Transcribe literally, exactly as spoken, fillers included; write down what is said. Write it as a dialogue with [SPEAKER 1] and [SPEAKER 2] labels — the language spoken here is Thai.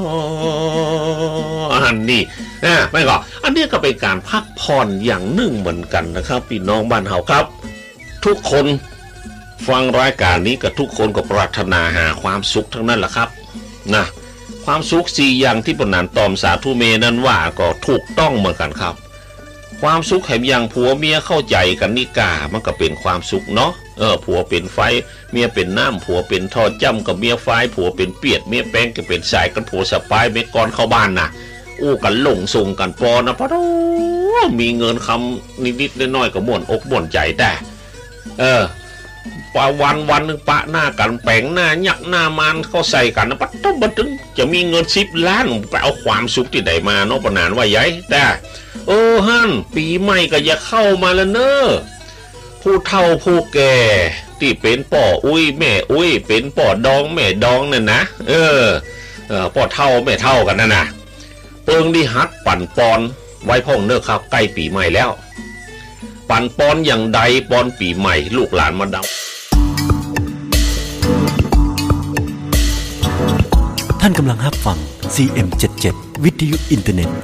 [SPEAKER 1] อ๋ออันนี้นะไม่ก็อันนี้ก็เป็นการพักผ่อนอย่างหนึ่งเหมือนกันนะครับพี่น้องบ้านเฮาครับทุกคนฟังรายการนี้กับทุกคนก็ปรารถนาหาความสุขทั้งนั้นแหละครับนะความสุขสี่อย่างที่ปนานตอมสาธุเมนั้นว่าก็ถูกต้องเหมือนกันครับความสุขแห่งอย่างผัวเมียเข้าใจกันนี่กามันก็เป็นความสุขเนาะเออผัวเป็นไฟเมียเป็นน้ำผัวเป็นทอจ้ำกับเมียไฟผัวเป็นเปียดเมียแป้งก็เป็นสายกันผัวสปายเม็ดก้อนเข้าบ้านนะอู้กันหลงส่งกันปอนะเพราะมีเงินคำนิดๆน้อยๆก็ม่วนอกม่วนใจแต่เออปะวันวันนึงปะหน้ากันแปลงหน้ายักหน้ามันเข้าใส่กันนะปัดต้องบัดถึงจะมีเงินสิบล้านไปเอาความสุขที่ไหนมาเนาะปนานว่ายัยแต่เออฮั่นปีใหม่ก็อย่าเข้ามาแล้วเนอะผู้เฒ่าผู้แก่ที่เป็นป่ออุ้ยแม่อุ้ยเป็นป่อดองแม่ดองนั่นนะเออเออป่อเฒ่าแม่เฒ่ากันนั่นนะเปิงดิฮัดปั่นปอนไว้พ่องเนอะครับใกล้ปีใหม่แล้วปั่นปอนอย่างใดปอนปีใหม่ลูกหลานมาด
[SPEAKER 2] ท่านกำลังรับฟัง ซี เอ็ม เจ็ดสิบเจ็ด วิทยุอินเทอร์เน็ต